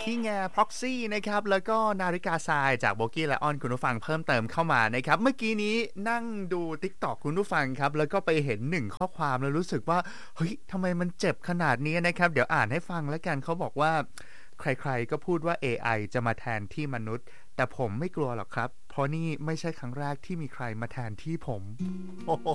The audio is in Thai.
ที่แง่ proxy นะครับแล้วก็นาฬิกาทรายจากโบกี้และออนคุณผู้ฟังเพิ่มเติมเข้ามานะครับเมื่อกี้นี้นั่งดู TikTok คุณผู้ฟังครับแล้วก็ไปเห็น1ข้อความแล้วรู้สึกว่าเฮ้ยทำไมมันเจ็บขนาดนี้นะครับเดี๋ยวอ่านให้ฟังแล้วกันเขาบอกว่าใครๆก็พูดว่า AI จะมาแทนที่มนุษย์แต่ผมไม่กลัวหรอกครับเพราะนี่ไม่ใช่ครั้งแรกที่มีใครมาแทนที่ผมโอ้โห